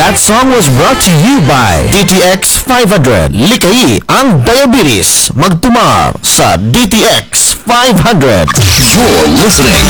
That song was brought to you by DTX 500. Likay ang diabetes. Magtumar sa DTX 500. You're listening